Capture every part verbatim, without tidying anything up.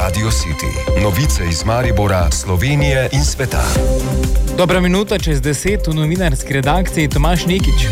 Radio City. Novice iz Maribora, Slovenije in sveta. Dobra minuta čez deset v novinarski redakciji Tomaž Nikič.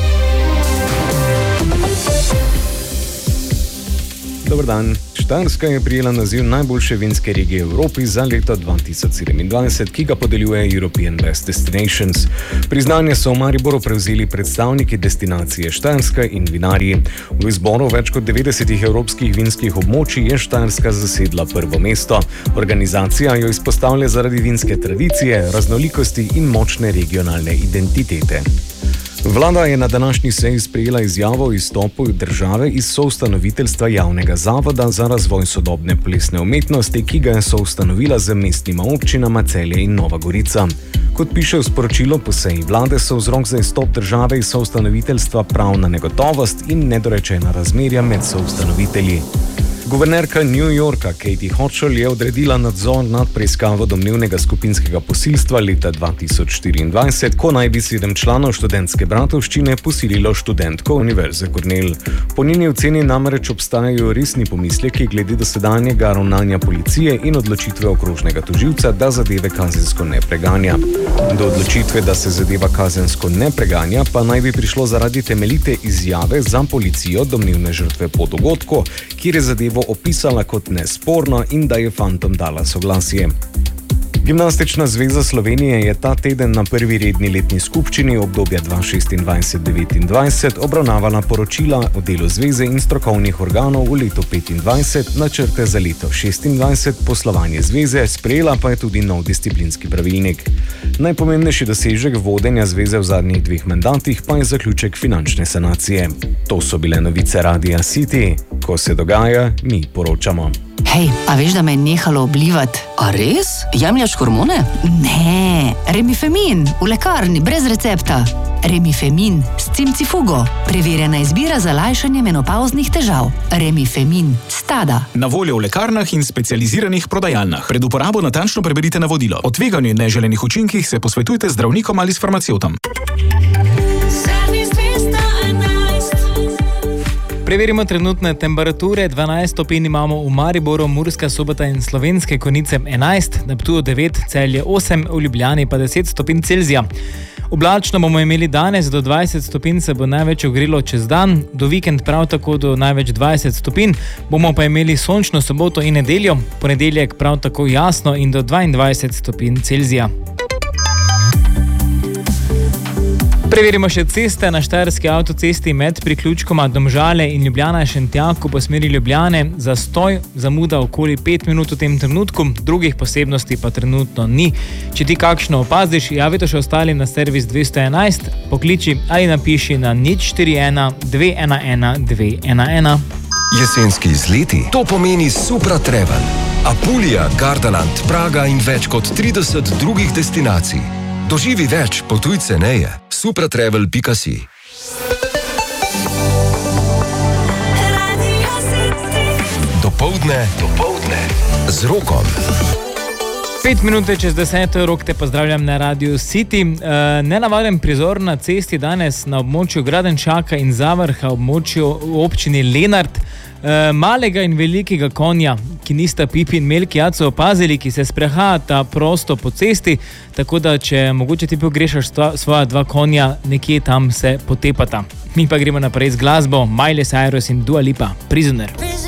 Dobar dan. Štajerska je prijela naziv najboljše vinske regije v Evropi za leto dva tisoč sedemindvajset, ki ga podeljuje European Best Destinations. Priznanje so v Mariboru prevzeli predstavniki destinacije Štajerska in vinarji. V izboru več kot devetdesetih evropskih vinskih območij je Štajerska zasedla prvo mesto. Organizacija jo izpostavlja zaradi vinske tradicije, raznolikosti in močne regionalne identitete. Vlada je na današnji seji sprejela izjavo o izstopu države iz soustanoviteljstva javnega zavoda za razvoj sodobne plesne umetnosti, ki ga je soustanovila z mestnima občinama Celje in Nova Gorica. Kot piše v sporočilu po seji vlade, so vzrok za izstop države iz soustanoviteljstva pravna negotovost in nedorečena razmerja med soustanovitelji. Guvernerka New Yorka Katie Hochul je odredila nadzor nad preiskavo domnevnega skupinskega posilstva leta dva tisoč štiriindvajset, ko naj bi sedem članov študentske bratovščine posililo študentko Univerze Cornell. Po njeni oceni namreč obstajajo resni pomisleki glede dosedanjega ravnanja policije in odločitve okrožnega tožilca, da zadeve kazensko ne preganja. Do odločitve, da se zadeva kazensko ne preganja, pa naj bi prišlo zaradi temeljite izjave za policijo domnevne žrtve po dogodku, kjer je zadevo opisala kot nesporno in da je fantom dala soglasje. Gimnastična zveza Slovenije je ta teden na prvi redni letni skupščini obdobja dva tisoč šestindvajset do devetindvajset obravnavala poročila o delu zveze in strokovnih organov v letu petindvajset, načrte za leto šestindvajset, poslovanje zveze, sprejela pa je tudi nov disciplinski pravilnik. Najpomembnejši dosežek vodenja zveze v zadnjih dveh mandatih pa je zaključek finančne sanacije. To so bile novice Radia City. Ko se dogaja, mi poročamo. Hej, a veš, da me je nehalo oblivati? A res? Jemljaš hormone? Ne, Remifemin, v lekarni, brez recepta. Remifemin s cimcifugo. Preverjena izbira za lajšanje menopavznih težav. Remifemin, Stada. Na voljo v lekarnah in specializiranih prodajalnah. Pred uporabo natančno preberite navodilo. O tveganju in neželenih učinkih se posvetujte z zdravnikom ali s farmacevtom. Preverimo trenutne temperature. dvanajst stopinj imamo v Mariboru, Murska Sobota in Slovenske Konjice enajst, na Ptuju devet, Celje osem, v Ljubljani pa deset stopinj Celzija. Oblačno bomo imeli danes, do dvajset stopinj se bo največ ogrelo čez dan, do vikend prav tako do največ dvajset stopinj, bomo pa imeli sončno soboto in nedeljo, ponedeljek prav tako jasno in do dvaindvajset stopinj Celzija. Preverimo še ceste. Na štajerski avtocesti med priključkoma Domžale in Ljubljana Šentjaku po smeri Ljubljane zastoj, zamuda okoli pet minut v tem trenutku, drugih posebnosti pa trenutno ni. Če ti kakšno opaziš, javi to še ostalim na servis dvesto enajst, pokliči ali napiši na nič štiri ena dve ena ena dve ena ena. Jesenski izleti, to pomeni Supra Travel. Apulija, Gardaland, Praga in več kot trideset drugih destinacij. Doživi več, potuj ceneje. supratravel pika si. Dopoldne, dopoldne z Rokom. Pet minute čez deset, Rok te pozdravljam na Radio City. E, nenavaden prizor na cesti danes na območju Gradenčaka in Zavrha, območju v občini Lenart. E, malega in velikega konja, ki nista Pipi in Melkijad, so opazili, ki se sprehajata prosto po cesti, tako da če mogoče ti pogrešaš svoja dva konja, nekje tam se potepata. Mi pa gremo naprej z glasbo. Miley Cyrus in Dua Lipa, Prisoner.